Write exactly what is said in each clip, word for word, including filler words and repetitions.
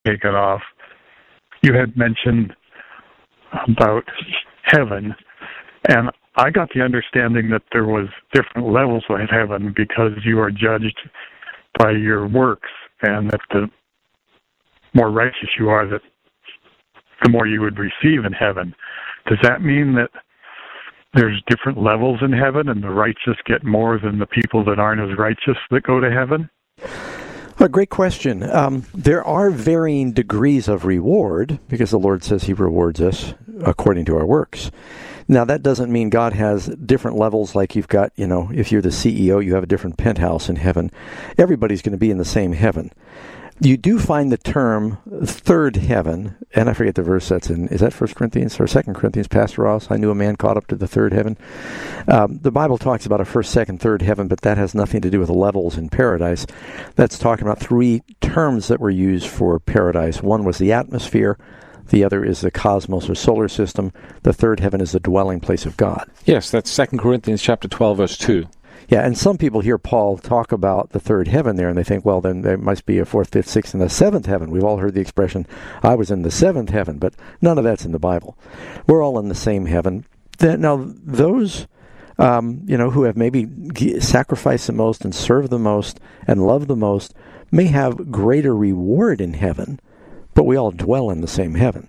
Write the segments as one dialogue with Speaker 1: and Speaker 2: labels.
Speaker 1: take it off, you had mentioned about heaven, and I got the understanding that there was different levels of heaven because you are judged by your works, and that the more righteous you are, that the more you would receive in heaven. Does that mean that there's different levels in heaven, and the righteous get more than the people that aren't as righteous that go to heaven?
Speaker 2: A great question. Um, there are varying degrees of reward, because the Lord says He rewards us according to our works. Now, that doesn't mean God has different levels, like you've got, you know, if you're the C E O, you have a different penthouse in heaven. Everybody's going to be in the same heaven. You do find the term third heaven, and I forget the verse that's in. Is that First Corinthians or Second Corinthians, Pastor Ross? I knew a man caught up to the third heaven. Um, the Bible talks about a first, second, third heaven, but that has nothing to do with levels in paradise. That's talking about three terms that were used for paradise. One was the atmosphere. The other is the cosmos or solar system. The third heaven is the dwelling place of God.
Speaker 3: Yes, that's Second Corinthians chapter twelve, verse two.
Speaker 2: Yeah, and some people hear Paul talk about the third heaven there, and they think, well, then there must be a fourth, fifth, sixth, and a seventh heaven. We've all heard the expression, I was in the seventh heaven, but none of that's in the Bible. We're all in the same heaven. Now, those, um, you know, who have maybe sacrificed the most and served the most and loved the most may have greater reward in heaven, but we all dwell in the same heaven.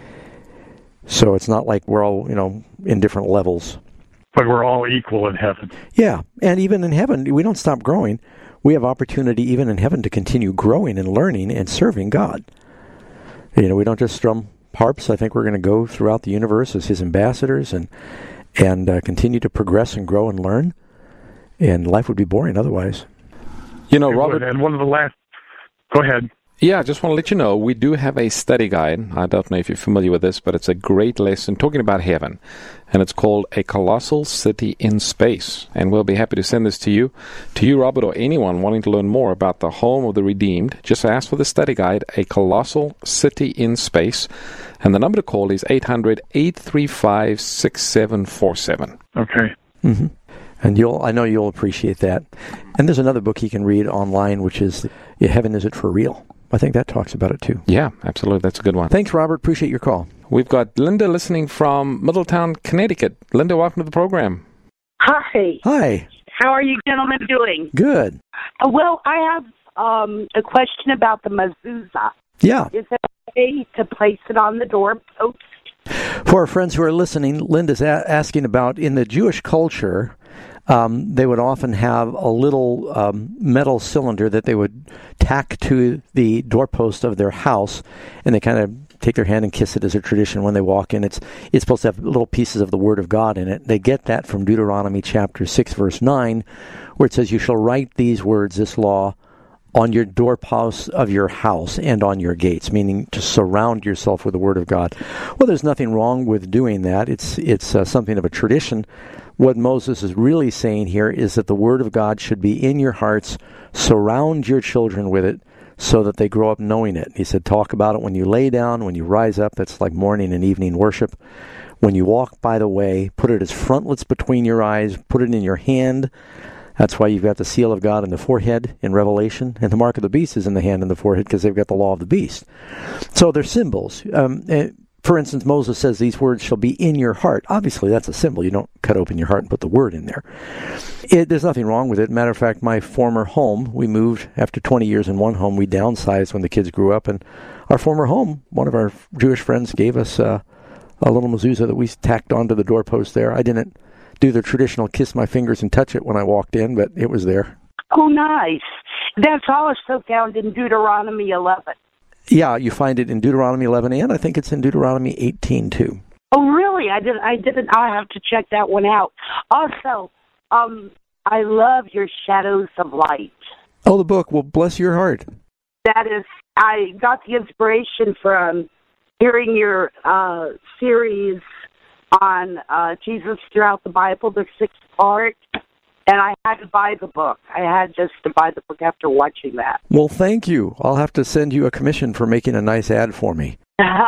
Speaker 2: So it's not like we're all, you know, in different levels.
Speaker 1: But we're all equal in heaven.
Speaker 2: Yeah, and even in heaven, we don't stop growing. We have opportunity even in heaven to continue growing and learning and serving God. You know, we don't just strum harps. I think we're going to go throughout the universe as His ambassadors and and uh, continue to progress and grow and learn. And life would be boring otherwise.
Speaker 3: You know, Robert...
Speaker 1: And one of the last... Go ahead.
Speaker 3: Yeah, I just want to let you know, we do have a study guide. I don't know if you're familiar with this, but it's a great lesson talking about heaven. And it's called A Colossal City in Space. And we'll be happy to send this to you, to you, Robert, or anyone wanting to learn more about the home of the redeemed. Just ask for the study guide, A Colossal City in Space. And the number to call is eight hundred, eight three five, six seven four seven.
Speaker 1: Okay.
Speaker 2: Mm-hmm. And you'll, I know you'll appreciate that. And there's another book you can read online, which is Heaven, Is It For Real? I think that talks about it, too.
Speaker 3: Yeah, absolutely. That's a good one.
Speaker 2: Thanks, Robert. Appreciate your call.
Speaker 3: We've got Linda listening from Middletown, Connecticut. Linda, welcome to the program.
Speaker 4: Hi.
Speaker 2: Hi.
Speaker 4: How are you gentlemen doing?
Speaker 2: Good.
Speaker 4: Uh, well, I have um, a question about the mezuzah.
Speaker 2: Yeah.
Speaker 4: Is it okay to place it on the doorpost?
Speaker 2: For our friends who are listening, Linda's a- asking about, in the Jewish culture, Um, they would often have a little um, metal cylinder that they would tack to the doorpost of their house, and they kind of take their hand and kiss it as a tradition when they walk in. It's it's supposed to have little pieces of the Word of God in it. They get that from Deuteronomy chapter six, verse nine, where it says, "You shall write these words, this law, on your doorposts of your house and on your gates," meaning to surround yourself with the Word of God. Well, there's nothing wrong with doing that. It's it's uh, something of a tradition. What Moses is really saying here is that the Word of God should be in your hearts. Surround your children with it so that they grow up knowing it. He said, talk about it when you lay down, when you rise up. That's like morning and evening worship. When you walk by the way, put it as frontlets between your eyes. Put it in your hand. That's why you've got the seal of God in the forehead in Revelation. And the mark of the beast is in the hand and the forehead because they've got the law of the beast. So they're symbols. Um, and For instance, Moses says these words shall be in your heart. Obviously, that's a symbol. You don't cut open your heart and put the word in there. It, there's nothing wrong with it. Matter of fact, my former home, we moved after twenty years in one home. We downsized when the kids grew up. And our former home, one of our Jewish friends gave us uh, a little mezuzah that we tacked onto the doorpost there. I didn't do the traditional kiss my fingers and touch it when I walked in, but it was there.
Speaker 4: Oh, nice. That's also found in Deuteronomy eleven.
Speaker 2: Yeah, you find it in Deuteronomy eleven, and I think it's in Deuteronomy eighteen, too.
Speaker 4: Oh, really? I didn't. I didn't. I'll have to check that one out. Also, um, I love your Shadows of Light.
Speaker 2: Oh, the book. Well, bless your heart.
Speaker 4: That is, I got the inspiration from hearing your uh, series on uh, Jesus throughout the Bible, the sixth part. And I had to buy the book. I had just to buy the book after watching that.
Speaker 2: Well, thank you. I'll have to send you a commission for making a nice ad for me.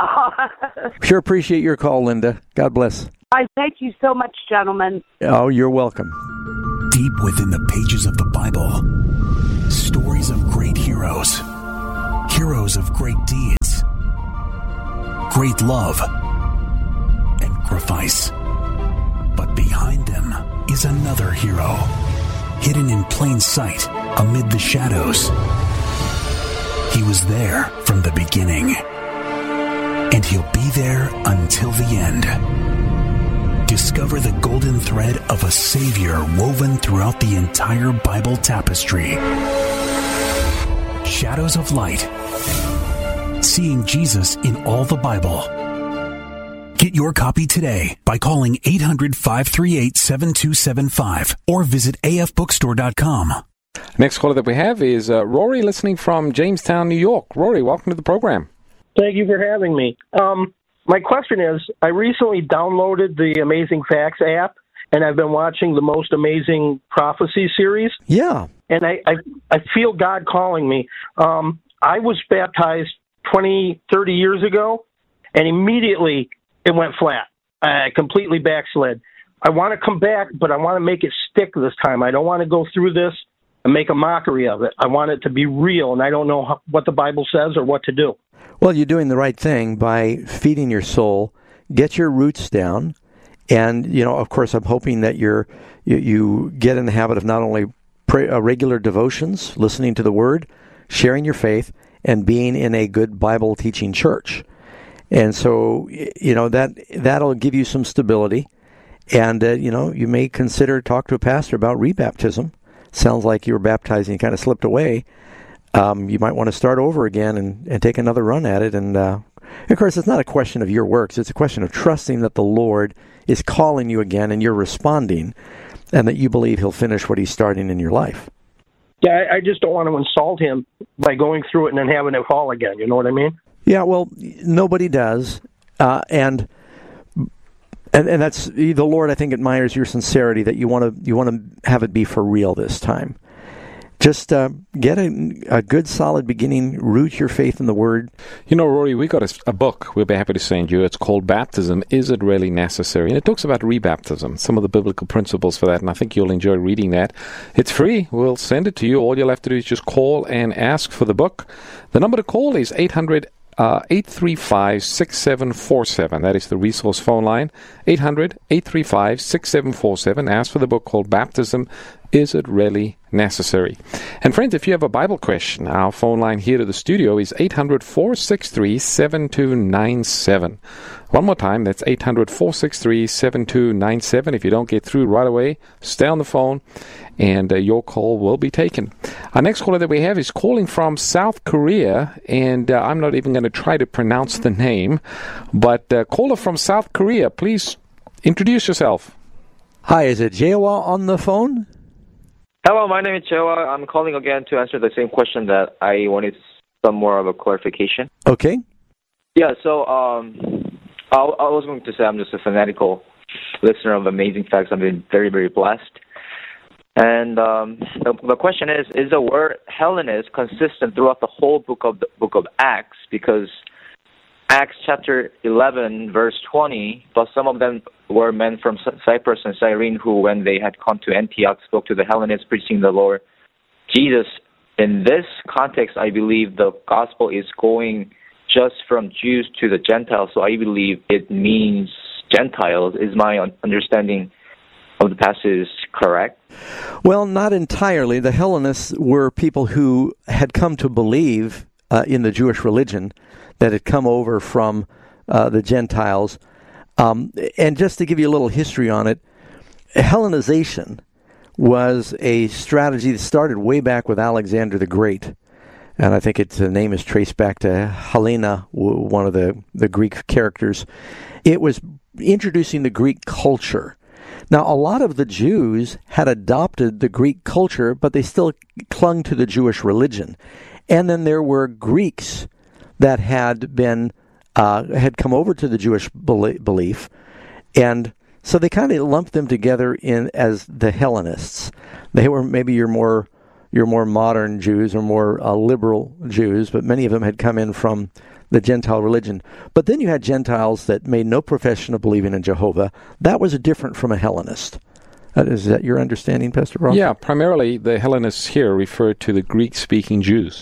Speaker 2: Sure appreciate your call, Linda. God bless.
Speaker 4: I thank you so much, gentlemen.
Speaker 2: Oh, you're welcome.
Speaker 5: Deep within the pages of the Bible, stories of great heroes heroes of great deeds, great love, and sacrifice. But behind them is another hero, hidden in plain sight amid the shadows. He was there from the beginning, and he'll be there until the end. Discover the golden thread of a Savior woven throughout the entire Bible tapestry. Shadows of Light. Seeing Jesus in all the Bible. Get your copy today by calling eight hundred, five three eight, seven two seven five or visit a f bookstore dot com.
Speaker 3: Next caller that we have is uh, Rory, listening from Jamestown, New York. Rory, welcome to the program.
Speaker 6: Thank you for having me. Um, my question is, I recently downloaded the Amazing Facts app, and I've been watching the Most Amazing Prophecy series.
Speaker 2: Yeah.
Speaker 6: And I, I, I feel God calling me. Um, I was baptized twenty, thirty years ago, and immediately it went flat. I completely backslid. I want to come back, but I want to make it stick this time. I don't want to go through this and make a mockery of it. I want it to be real, and I don't know how, what the Bible says or what to do.
Speaker 2: Well, you're doing the right thing by feeding your soul. Get your roots down. And, you know, of course, I'm hoping that you're, you, you get in the habit of not only pray, uh, regular devotions, listening to the Word, sharing your faith, and being in a good Bible teaching church. And so, you know, that, that'll give you some stability. And, uh, you know, you may consider talk to a pastor about rebaptism. Sounds like you were baptizing and kind of slipped away. Um, you might want to start over again and, and take another run at it. And, uh, of course, it's not a question of your works. It's a question of trusting that the Lord is calling you again and you're responding, and that you believe He'll finish what He's starting in your life.
Speaker 6: Yeah, I, I just don't want to insult Him by going through it and then having it fall again. You know what I mean?
Speaker 2: Yeah, well, nobody does. Uh, and... And, and that's the Lord. I think admires your sincerity that you want to you want to have it be for real this time. Just uh, get a, a good, solid beginning. Root your faith in the Word.
Speaker 3: You know, Rory, we got a, a book we'll be happy to send you. It's called Baptism, Is It Really Necessary? And it talks about rebaptism, some of the biblical principles for that, and I think you'll enjoy reading that. It's free. We'll send it to you. All you'll have to do is just call and ask for the book. The number to call is eight hundred, eight three five, six seven four seven. That is the resource phone line. eight hundred, eight three five, six seven four seven. Ask for the book called Baptism, Is It Really Necessary? And friends, if you have a Bible question, our phone line here to the studio is eight hundred, four six three, seven two nine seven. One more time, that's eight hundred, four six three, seven two nine seven. If you don't get through right away, stay on the phone, and uh, your call will be taken. Our next caller that we have is calling from South Korea, and uh, I'm not even going to try to pronounce the name, but uh, caller from South Korea, please introduce yourself.
Speaker 2: Hi, is it Jewa on the phone?
Speaker 7: Hello, my name is Jewa. I'm calling again to answer the same question that I wanted some more of a clarification.
Speaker 2: Okay.
Speaker 7: Yeah, so um, I, I was going to say I'm just a fanatical listener of Amazing Facts. I've been very, very blessed. And um, the, the question is, is the word Hellenist consistent throughout the whole book of the book of Acts? Because Acts chapter eleven, verse twenty, but some of them were men from Cyprus and Cyrene who, when they had come to Antioch, spoke to the Hellenists, preaching the Lord Jesus. In this context, I believe the gospel is going just from Jews to the Gentiles, so I believe it means Gentiles. Is my understanding of the passage correct?
Speaker 2: Well, not entirely. The Hellenists were people who had come to believe uh, in the Jewish religion that had come over from uh, the Gentiles. Um, and just to give you a little history on it, Hellenization was a strategy that started way back with Alexander the Great. And I think its the name is traced back to Helena, one of the, the Greek characters. It was introducing the Greek culture. Now, a lot of the Jews had adopted the Greek culture, but they still clung to the Jewish religion. And then there were Greeks that had been uh, had come over to the Jewish belief, and so they kind of lumped them together in as the Hellenists. They were maybe your more your more modern Jews or more uh, liberal Jews, but many of them had come in from the Gentile religion. But then you had Gentiles that made no profession of believing in Jehovah. That was different from a Hellenist. Uh, is that your understanding, Pastor Ross?
Speaker 3: Yeah, primarily the Hellenists here refer to the Greek-speaking Jews.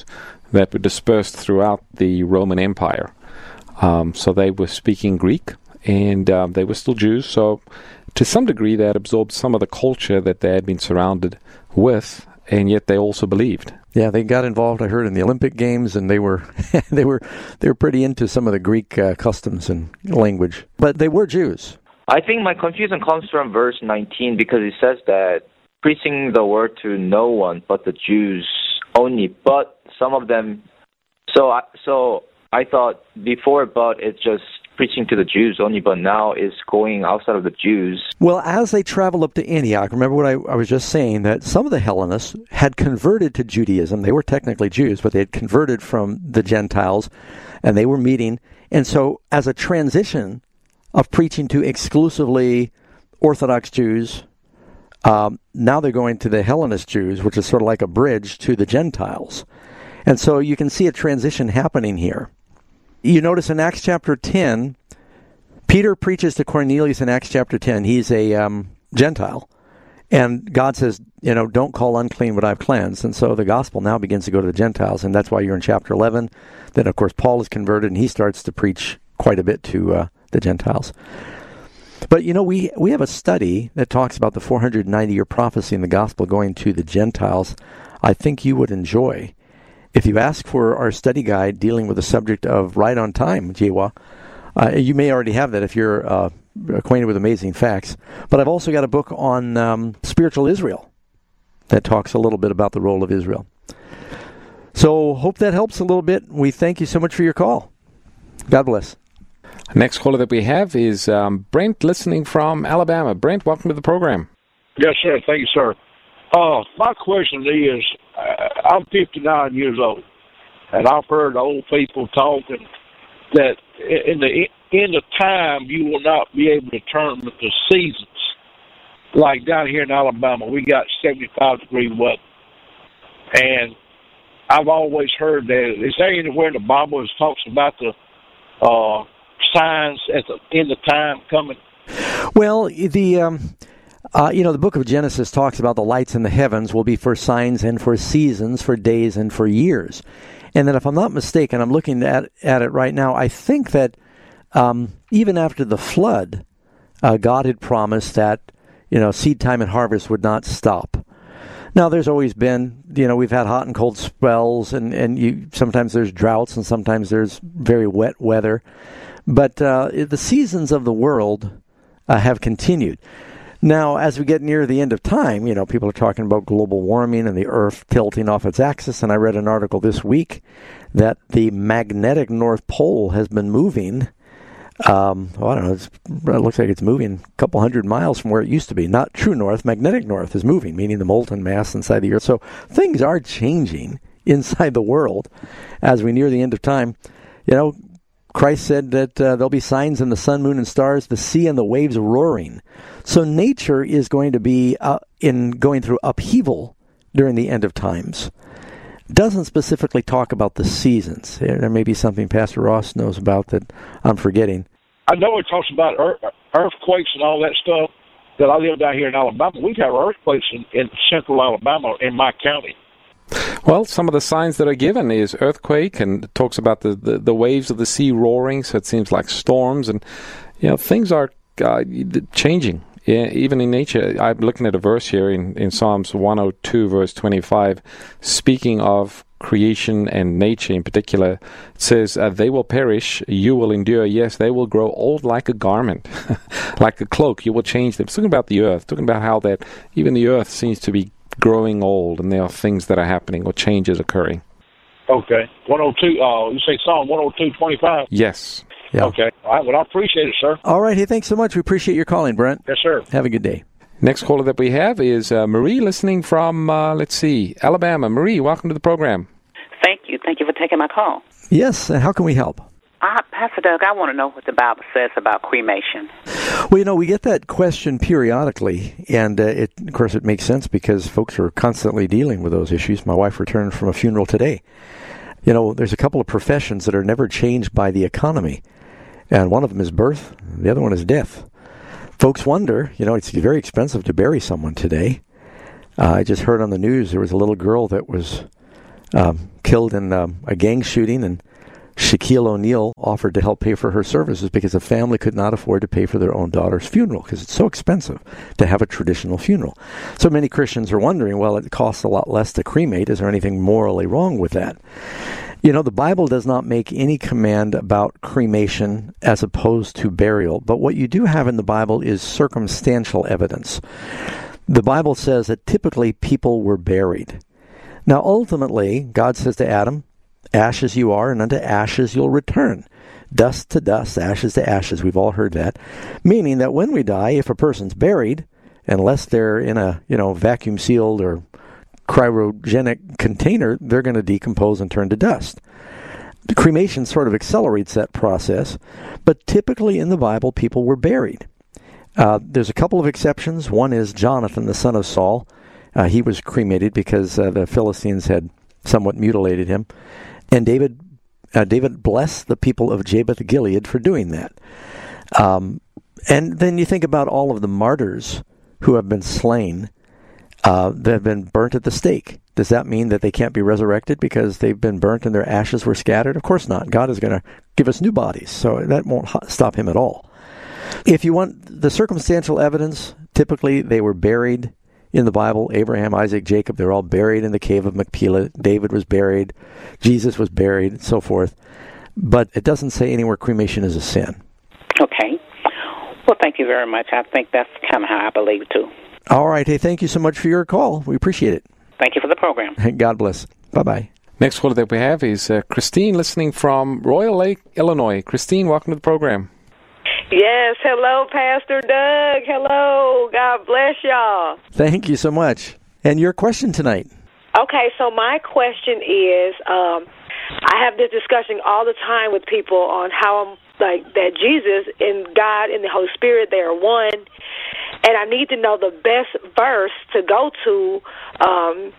Speaker 3: that were dispersed throughout the Roman Empire. Um, so they were speaking Greek, and um, they were still Jews. So to some degree, they had absorbed some of the culture that they had been surrounded with, and yet they also believed.
Speaker 2: Yeah, they got involved, I heard, in the Olympic Games, and they were they were they were pretty into some of the Greek uh, customs and language. But they were Jews.
Speaker 7: I think my confusion comes from verse nineteen, because it says that preaching the word to no one but the Jews only. But some of them, so I, so I thought before, but it's just preaching to the Jews only, but now it's going outside of the Jews.
Speaker 2: Well, as they traveled up to Antioch, remember what I, I was just saying, that some of the Hellenists had converted to Judaism. They were technically Jews, but they had converted from the Gentiles, and they were meeting. And so as a transition of preaching to exclusively Orthodox Jews, um, now they're going to the Hellenist Jews, which is sort of like a bridge to the Gentiles. And so you can see a transition happening here. You notice in Acts chapter ten, Peter preaches to Cornelius in Acts chapter ten. He's a um, Gentile. And God says, you know, don't call unclean what I've cleansed. And so the gospel now begins to go to the Gentiles. And that's why you're in chapter eleven. Then, of course, Paul is converted, and he starts to preach quite a bit to uh, the Gentiles. But, you know, we, we have a study that talks about the four hundred ninety year prophecy in the gospel going to the Gentiles. I think you would enjoy. If you ask for our study guide dealing with the subject of Right on Time, Jiwa, uh, you may already have that if you're uh, acquainted with Amazing Facts. But I've also got a book on um, spiritual Israel that talks a little bit about the role of Israel. So hope that helps a little bit. We thank you so much for your call. God bless.
Speaker 3: Next caller that we have is um, Brent, listening from Alabama. Brent, welcome to the program.
Speaker 8: Yes, sir. Thank you, sir. Uh, my question is, uh, I'm fifty-nine years old, and I've heard old people talking that in the end of time you will not be able to determine the seasons. Like down here in Alabama, we got seventy-five degree weather, and I've always heard that. Is there anywhere in the Bible that talks about the uh, signs at the end of time coming?
Speaker 2: Well, the... Um Uh, you know, the book of Genesis talks about the lights in the heavens will be for signs and for seasons, for days and for years. And then if I'm not mistaken, I'm looking at, at it right now, I think that um, even after the flood, uh, God had promised that, you know, seed time and harvest would not stop. Now, there's always been, you know, we've had hot and cold spells, and, and you sometimes there's droughts and sometimes there's very wet weather. But uh, the seasons of the world uh, have continued. Now, as we get near the end of time, you know, people are talking about global warming and the Earth tilting off its axis. And I read an article this week that the magnetic North Pole has been moving. Um, well, I don't know. It's, it looks like it's moving a couple hundred miles from where it used to be. Not true north. Magnetic north is moving, meaning the molten mass inside the Earth. So things are changing inside the world as we near the end of time. You know, Christ said that uh, there'll be signs in the sun, moon, and stars, the sea and the waves roaring. So nature is going to be uh, in going through upheaval during the end of times. Doesn't specifically talk about the seasons. There may be something Pastor Ross knows about that I'm forgetting.
Speaker 8: I know it talks about earth, earthquakes and all that stuff. That I live down here in Alabama. We've had earthquakes in, in central Alabama in my county.
Speaker 3: Well, some of the signs that are given is earthquake, and it talks about the, the, the waves of the sea roaring, so it seems like storms, and you know things are uh, changing. Yeah, even in nature. I'm looking at a verse here in, in Psalms one oh two, verse twenty-five, speaking of creation and nature in particular. It says, uh, they will perish, you will endure. Yes, they will grow old like a garment, like a cloak. You will change them. It's talking about the earth, talking about how that even the earth seems to be growing old, and there are things that are happening or changes occurring.
Speaker 8: Okay. one oh two, uh, you say Psalm one oh two, twenty-five?
Speaker 3: Yes.
Speaker 2: Yeah.
Speaker 8: Okay. All right. Well, I appreciate it, sir.
Speaker 2: All right. Hey, thanks so much. We appreciate your calling, Brent.
Speaker 8: Yes, sir.
Speaker 2: Have a good day.
Speaker 3: Next caller that we have is uh, Marie, listening from, uh, let's see, Alabama. Marie, welcome to the program.
Speaker 9: Thank you. Thank you for taking my call.
Speaker 2: Yes. And how can we help?
Speaker 9: Uh, Pastor Doug, I want to know what the Bible says about cremation.
Speaker 2: Well, you know, we get that question periodically, and uh, it, of course it makes sense because folks are constantly dealing with those issues. My wife returned from a funeral today. You know, there's a couple of professions that are never changed by the economy, and one of them is birth, the other one is death. Folks wonder, you know, it's very expensive to bury someone today. Uh, I just heard on the news there was a little girl that was um, killed in um, a gang shooting, and Shaquille O'Neal offered to help pay for her services because the family could not afford to pay for their own daughter's funeral because it's so expensive to have a traditional funeral. So many Christians are wondering, well, it costs a lot less to cremate. Is there anything morally wrong with that? You know, the Bible does not make any command about cremation as opposed to burial, but what you do have in the Bible is circumstantial evidence. The Bible says that typically people were buried. Now, ultimately, God says to Adam, ashes you are, and unto ashes you'll return. Dust to dust, ashes to ashes. We've all heard that. Meaning that when we die, if a person's buried, unless they're in a, you know, vacuum-sealed or cryogenic container, they're going to decompose and turn to dust. The cremation sort of accelerates that process, but typically in the Bible, people were buried. Uh, there's a couple of exceptions. One is Jonathan, the son of Saul. Uh, he was cremated because uh, the Philistines had somewhat mutilated him. And David uh, David blessed the people of Jabesh-Gilead for doing that. Um, and then you think about all of the martyrs who have been slain, uh, that have been burnt at the stake. Does that mean that they can't be resurrected because they've been burnt and their ashes were scattered? Of course not. God is going to give us new bodies, so that won't stop him at all. If you want the circumstantial evidence, typically they were buried in the Bible. Abraham, Isaac, Jacob, they're all buried in the cave of Machpelah. David was buried. Jesus was buried, and so forth. But it doesn't say anywhere cremation is a sin.
Speaker 9: Okay. Well, thank you very much. I think that's kind of how I believe, too.
Speaker 2: All right. Hey, thank you so much for your call. We appreciate it.
Speaker 9: Thank you for the program.
Speaker 2: God bless. Bye-bye.
Speaker 3: Next caller that we have is uh, Christine, listening from Royal Lake, Illinois. Christine, welcome to the program.
Speaker 10: Yes, hello, Pastor Doug. Hello. God bless y'all.
Speaker 2: Thank you so much. And your question tonight?
Speaker 10: Okay, so my question is, um, I have this discussion all the time with people on how I'm like that Jesus and God and the Holy Spirit, they are one, and I need to know the best verse to go to um,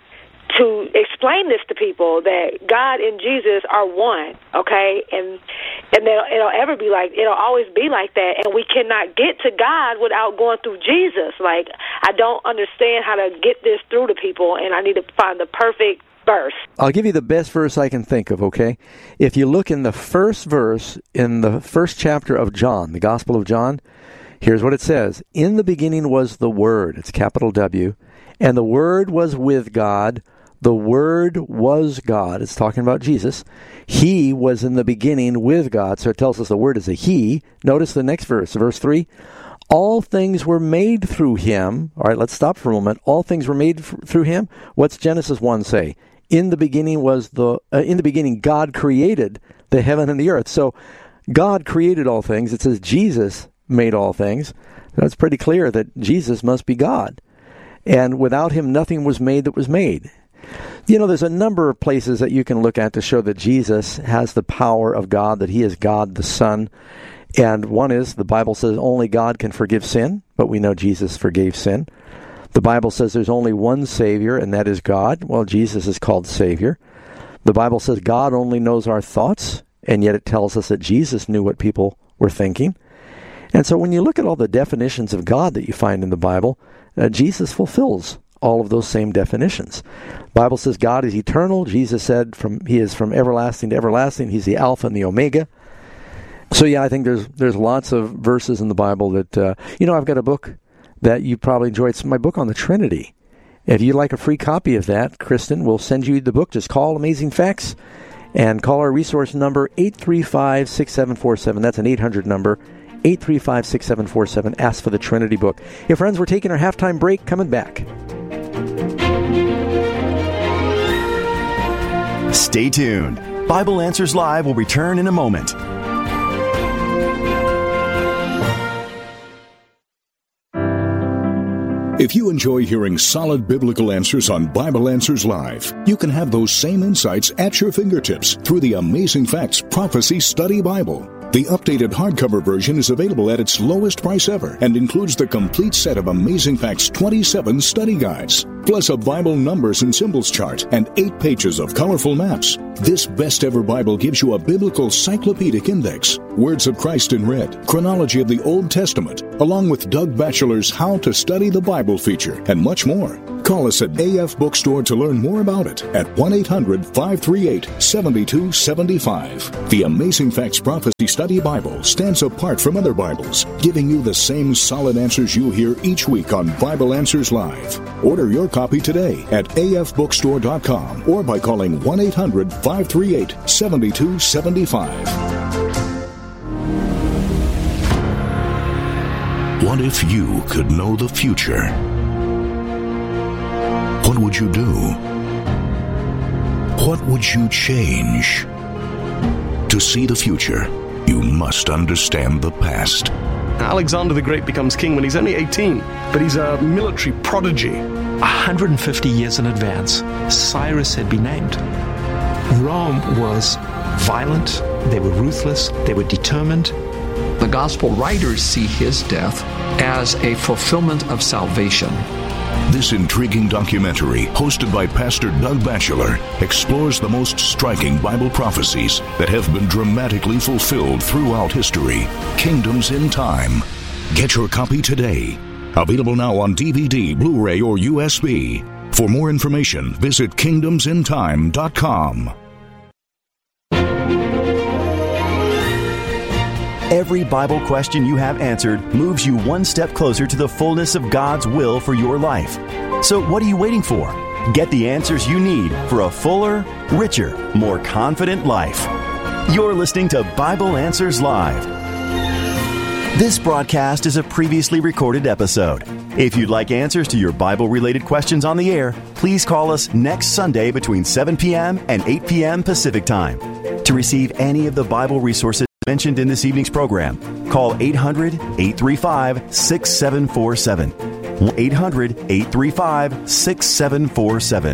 Speaker 10: to explain this to people, that God and Jesus are one, okay? And and it'll, it'll ever be like, it'll always be like that, and we cannot get to God without going through Jesus. Like, I don't understand how to get this through to people, and I need to find the perfect verse.
Speaker 2: I'll give you the best verse I can think of, okay? If you look in the first verse in the first chapter of John, the Gospel of John, here's what it says. In the beginning was the Word, it's capital W, and the Word was with God. The Word was God. It's talking about Jesus. He was in the beginning with God. So it tells us the Word is a He. Notice the next verse, verse three. All things were made through Him. All right, let's stop for a moment. All things were made f- through Him. What's Genesis one say? In the beginning was the, uh, in the beginning God created the heaven and the earth. So God created all things. It says Jesus made all things. That's pretty clear that Jesus must be God. And without Him, nothing was made that was made. You know, there's a number of places that you can look at to show that Jesus has the power of God, that He is God the Son. And one is, the Bible says only God can forgive sin, but we know Jesus forgave sin. The Bible says there's only one Savior, and that is God. Well, Jesus is called Savior. The Bible says God only knows our thoughts, and yet it tells us that Jesus knew what people were thinking. And so when you look at all the definitions of God that you find in the Bible, uh, Jesus fulfills all of those same definitions. The Bible says God is eternal. Jesus said from He is from everlasting to everlasting. He's the Alpha and the Omega. So yeah, I think there's there's lots of verses in the Bible that, uh, you know, I've got a book that you probably enjoyed. It's my book on the Trinity. If you'd like a free copy of that, Kristen, we'll send you the book. Just call Amazing Facts and call our resource number eight three five, six seven four seven. That's an eight hundred number. eight three five, six seven four seven. Ask for the Trinity book. Hey, friends, we're taking our halftime break. Coming back.
Speaker 11: Stay tuned. Bible Answers Live will return in a moment.
Speaker 12: If you enjoy hearing solid biblical answers on Bible Answers Live, you can have those same insights at your fingertips through the Amazing Facts Prophecy Study Bible. The updated hardcover version is available at its lowest price ever and includes the complete set of Amazing Facts twenty-seven study guides, plus a Bible numbers and symbols chart and eight pages of colorful maps. This best ever Bible gives you a biblical cyclopedic index, Words of Christ in red, chronology of the Old Testament, along with Doug Batchelor's How to Study the Bible feature, and much more. Call us at A F Bookstore to learn more about it at one eight hundred five three eight seven two seven five. The Amazing Facts Prophecy Study Bible stands apart from other Bibles, giving you the same solid answers you hear each week on Bible Answers Live. Order your copy today at A F bookstore dot com or by calling one eight hundred five three eight seven two seven five.
Speaker 5: What if you could know the future? What would you do? What would you change? To see the future, you must understand the past.
Speaker 13: Alexander the Great becomes king when he's only eighteen, but he's a military prodigy.
Speaker 14: one hundred fifty years in advance, Cyrus had been named. Rome was violent, they were ruthless, they were determined.
Speaker 15: The gospel writers see his death as a fulfillment of salvation.
Speaker 5: This intriguing documentary, hosted by Pastor Doug Batchelor, explores the most striking Bible prophecies that have been dramatically fulfilled throughout history. Kingdoms in Time. Get your copy today. Available now on D V D, Blu-ray, or U S B. For more information, visit kingdoms in time dot com.
Speaker 11: Every Bible question you have answered moves you one step closer to the fullness of God's will for your life. So what are you waiting for? Get the answers you need for a fuller, richer, more confident life. You're listening to Bible Answers Live. This broadcast is a previously recorded episode. If you'd like answers to your Bible-related questions on the air, please call us next Sunday between seven p.m. and eight p.m. Pacific Time. To receive any of the Bible resources mentioned in this evening's program, call eight hundred, eight three five, six seven four seven. eight hundred, eight three five, six seven four seven.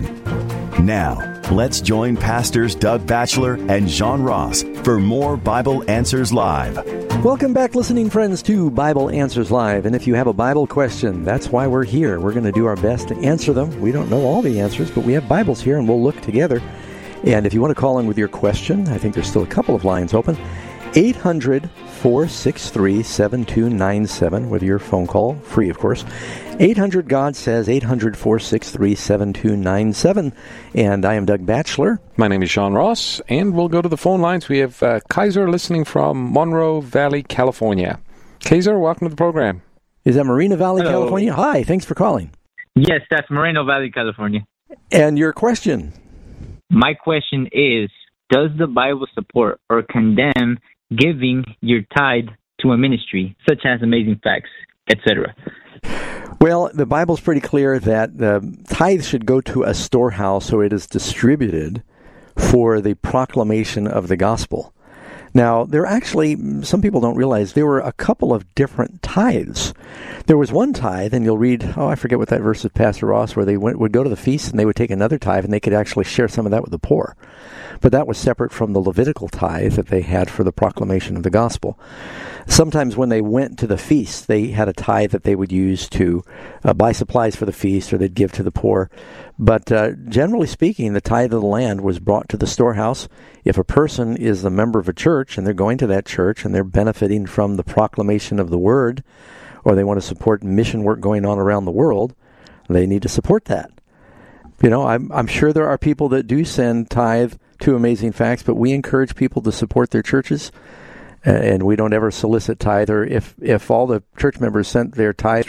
Speaker 11: Now, let's join Pastors Doug Batchelor and John Ross for more Bible Answers Live.
Speaker 2: Welcome back, listening friends, to Bible Answers Live. And if you have a Bible question, that's why we're here. We're going to do our best to answer them. We don't know all the answers, but we have Bibles here, and we'll look together. And if you want to call in with your question, I think there's still a couple of lines open. eight hundred, four six three, seven two nine seven with your phone call, free of course. eight hundred God says, eight hundred, four six three, seven two nine seven. And I am Doug Batchelor.
Speaker 3: My name is Sean Ross, and we'll go to the phone lines. We have uh, Kaiser listening from Monroe Valley, California. Kaiser, welcome to the program.
Speaker 2: Is that Moreno Valley,
Speaker 16: Hello.
Speaker 2: California? Hi, thanks for calling.
Speaker 16: Yes, that's Moreno Valley, California.
Speaker 2: And your question?
Speaker 16: My question is, does the Bible support or condemn giving your tithe to a ministry, such as Amazing Facts, et cetera?
Speaker 2: Well, the Bible's pretty clear that the tithe should go to a storehouse so it is distributed for the proclamation of the gospel. Now, there actually, some people don't realize, there were a couple of different tithes. There was one tithe, and you'll read, oh, I forget what that verse is, Pastor Ross, where they went, would go to the feast and they would take another tithe and they could actually share some of that with the poor. But that was separate from the Levitical tithe that they had for the proclamation of the gospel. Sometimes when they went to the feast, they had a tithe that they would use to uh, buy supplies for the feast, or they'd give to the poor. But uh, generally speaking, the tithe of the land was brought to the storehouse. If a person is a member of a church and they're going to that church and they're benefiting from the proclamation of the word, or they want to support mission work going on around the world, they need to support that. You know, I'm, I'm sure there are people that do send tithe to Amazing Facts, but we encourage people to support their churches, and we don't ever solicit tithe. Or if, if all the church members sent their tithe